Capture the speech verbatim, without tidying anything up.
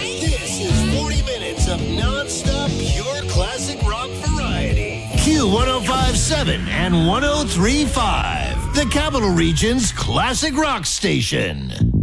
This is forty minutes of non-stop pure classic rock variety. Q one oh five point seven and one oh three point five, the Capital Region's classic rock station.